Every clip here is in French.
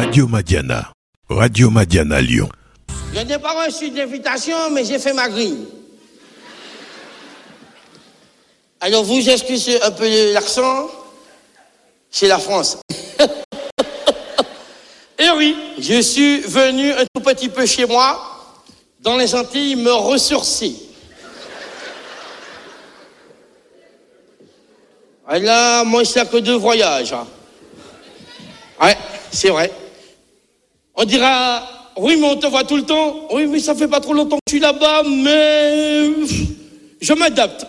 Radio Madiana Lyon. Je n'ai pas reçu d'invitation, mais j'ai fait ma grille. Alors vous, j'excuse un peu l'accent, c'est la France. Et oui, je suis venu un tout petit peu chez moi, dans les Antilles, me ressourcer. Et là, moi, c'est que 2 voyages. Hein. Ouais, c'est vrai. On dira, oui, mais on te voit tout le temps. Oui, mais ça fait pas trop longtemps que je suis là-bas, mais je m'adapte.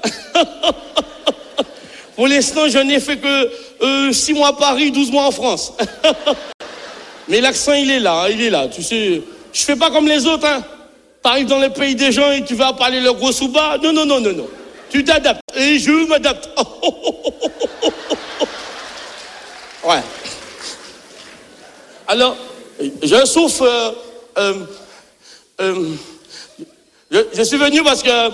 Pour l'instant, je n'ai fait que 6 mois à Paris, 12 mois en France. Mais l'accent, il est là. Tu sais, je fais pas comme les autres, hein. T'arrives dans les pays des gens et tu vas parler le gros sous bas. Non. Tu t'adaptes. Et je m'adapte. Ouais. Alors, je souffre. Je suis venu parce que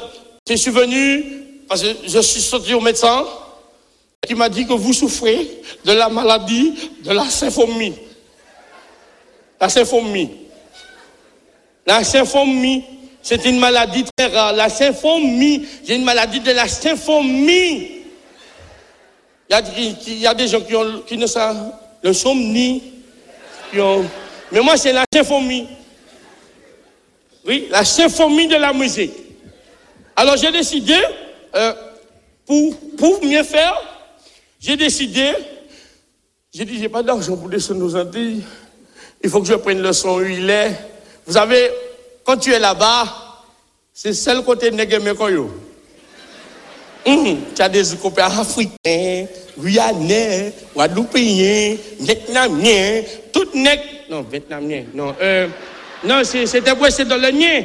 je suis sorti au médecin qui m'a dit que vous souffrez de la maladie de la symphonie. La symphonie, c'est une maladie très rare. La symphonie, j'ai une maladie de la symphonie. Il y a des gens qui ne savent le somni. Mais moi, c'est la symphonie. Oui, la symphonie de la musique. Alors, j'ai décidé, pour mieux faire, j'ai dit, j'ai pas d'argent pour descendre aux Antilles. Il faut que je prenne le son où il est. Vous savez, quand tu es là-bas, c'est seul côté de Negemekoyo. Tu as des copains africains, guyanais, guadeloupéens, vietnamiens, tout nègres. Non, vietnamien, non. Non, c'était ouest de l'Oignon.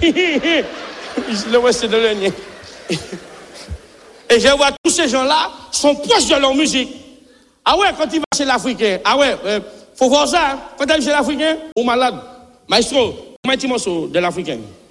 Le ouest de l'Oignon. Et je vois tous ces gens-là sont proches de leur musique. Ah ouais, quand il va chez l'Africain, faut voir ça. Hein. Quand il va chez l'Africain, ou malade. Maestro, comment est-ce de l'Africain?